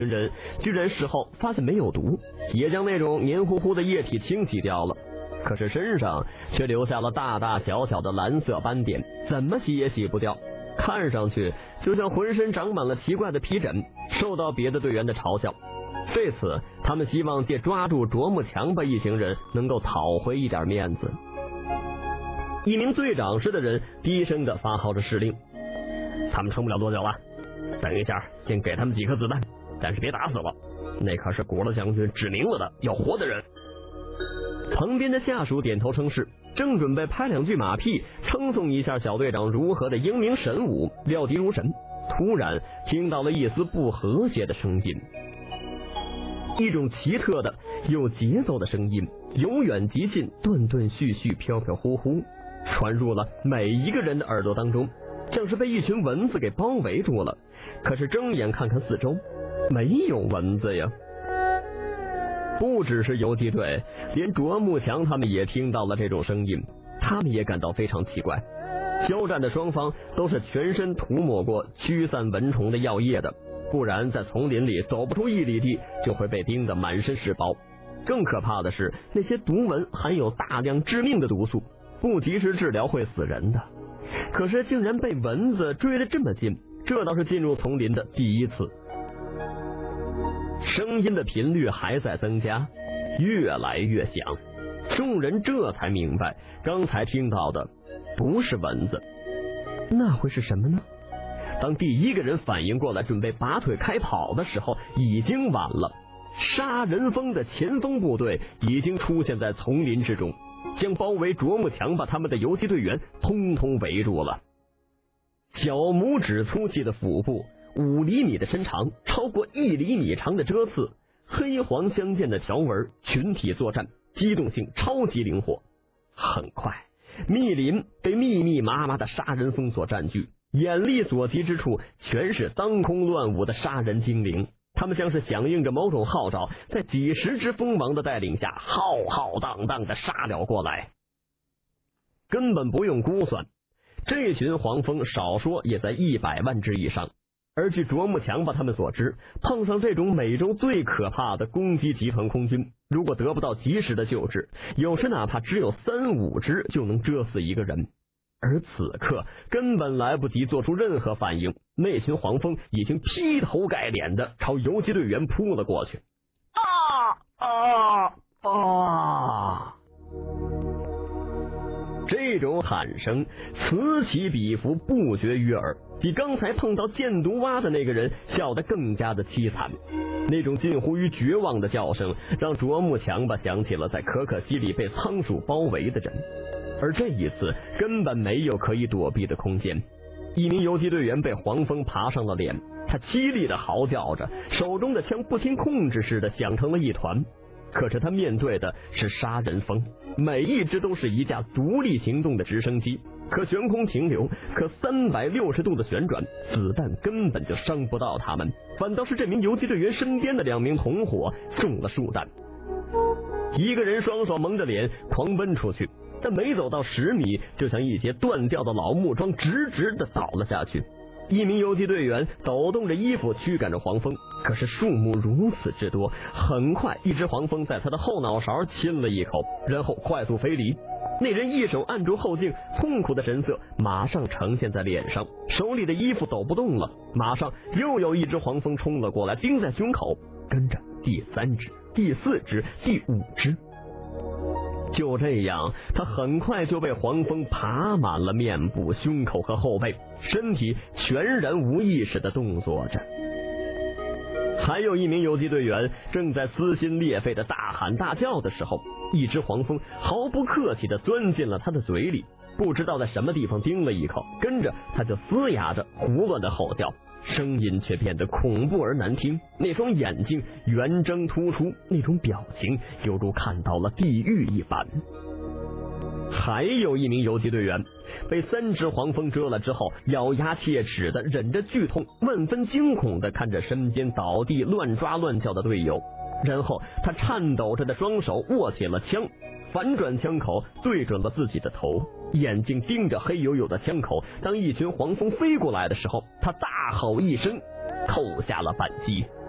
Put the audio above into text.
人居然事后发现没有毒，也将那种黏糊糊的液体清洗掉了，可是身上却留下了大大小小的蓝色斑点，怎么洗也洗不掉，看上去就像浑身长满了奇怪的皮疹，受到别的队员的嘲笑。这次他们希望借抓住啄木强吧一行人能够讨回一点面子。一名队长似的人低声的发号着施令：他们撑不了多久了，等一下先给他们几颗子弹，但是别打死了，那可是古勒将军指明了的要活的人。旁边的下属点头称是，正准备拍两句马屁称颂一下小队长如何的英明神武料敌如神，突然听到了一丝不和谐的声音，一种奇特的有节奏的声音由远及近，断断续续，飘飘忽忽，传入了每一个人的耳朵当中，像是被一群蚊子给包围住了。可是睁眼看看四周，没有蚊子呀。不只是游击队，连啄木强他们也听到了这种声音，他们也感到非常奇怪。交战的双方都是全身涂抹过驱散蚊虫的药液的，不然在丛林里走不出1里地就会被叮得满身是包。更可怕的是，那些毒蚊含有大量致命的毒素，不及时治疗会死人的。可是竟然被蚊子追得这么近，这倒是进入丛林的第一次。声音的频率还在增加，越来越响，众人这才明白刚才听到的不是蚊子，那会是什么呢？当第一个人反应过来准备拔腿开跑的时候，已经晚了。杀人蜂的前锋部队已经出现在丛林之中，将包围啄木强把他们的游击队员通通围住了。小拇指粗细的腹部，5厘米的身长，超过1厘米长的蛰刺，黑黄相间的条纹，群体作战，机动性超级灵活。很快，密林被密密麻麻的杀人蜂所占据，眼力所及之处全是当空乱舞的杀人精灵，他们像是响应着某种号召，在几十只蜂王的带领下浩浩荡荡的杀了过来。根本不用估算，这群黄蜂少说也在100万只以上。而据啄木强吧他们所知，碰上这种美洲最可怕的攻击集团空军，如果得不到及时的救治，有时哪怕只有3、5只就能蛰死一个人。而此刻根本来不及做出任何反应，那群黄蜂已经劈头盖脸的朝游击队员扑了过去。这种喊声此起彼伏，不绝于耳，比刚才碰到箭毒蛙的那个人笑得更加的凄惨。那种近乎于绝望的叫声让啄木强吧想起了在可可西里被仓鼠包围的人，而这一次根本没有可以躲避的空间。一名游击队员被黄蜂爬上了脸，他凄厉的嚎叫着，手中的枪不听控制似的响成了一团。可是他面对的是杀人蜂，每一只都是一架独立行动的直升机，可悬空停留，可360度的旋转，子弹根本就伤不到他们，反倒是这名游击队员身边的2名同伙中了数弹。一个人双手蒙着脸狂奔出去，但没走到10米，就像一截断掉的老木桩，直直的倒了下去。一名游击队员抖动着衣服驱赶着黄蜂，可是数目如此之多，很快一只黄蜂在他的后脑勺亲了一口，然后快速飞离。那人一手按住后颈，痛苦的神色马上呈现在脸上，手里的衣服抖不动了。马上又有一只黄蜂冲了过来，钉在胸口，跟着第3只、第4只、第5只。就这样，他很快就被黄蜂爬满了面部、胸口和后背，身体全然无意识地动作着。还有一名游击队员正在撕心裂肺的大喊大叫的时候，一只黄蜂毫不客气地钻进了他的嘴里，不知道在什么地方叮了一口，跟着他就嘶哑着胡乱的吼叫，声音却变得恐怖而难听，那双眼睛圆睁突出，那种表情犹如看到了地狱一般。还有一名游击队员被3只黄蜂蛰了之后，咬牙切齿的忍着剧痛，万分惊恐的看着身边倒地乱抓乱叫的队友，然后他颤抖着的双手握起了枪，反转枪口对准了自己的头，眼睛盯着黑黝黝的枪口。当一群黄蜂飞过来的时候，他大吼一声，扣下了扳机。